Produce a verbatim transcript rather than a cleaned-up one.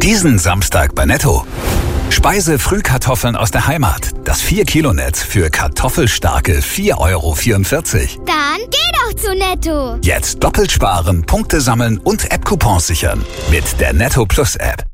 Diesen Samstag bei Netto. Speise-Frühkartoffeln aus der Heimat. Das vier Kilo Netz für kartoffelstarke vier Euro vierundvierzig. Dann geh doch zu Netto. Jetzt doppelt sparen, Punkte sammeln und App-Coupons sichern. Mit der Netto Plus App.